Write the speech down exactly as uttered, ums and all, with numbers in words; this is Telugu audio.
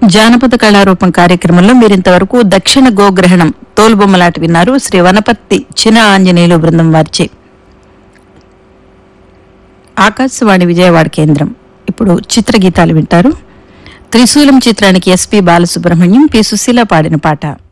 జానపద కళారూపం కార్యక్రమంలో మీరింతవరకు దక్షిణ గోగ్రహణం తోలుబొమ్మలాట విన్నారు. శ్రీ వనపర్తి చిన ఆంజనేయులు బృందం వారిచే. ఆకాశవాణి విజయవాడ కేంద్రం. ఇప్పుడు చిత్రగీతాలు వింటారు. త్రిశూలం చిత్రానికి ఎస్పి బాలసుబ్రహ్మణ్యం, పి సుశీల పాడిన పాట.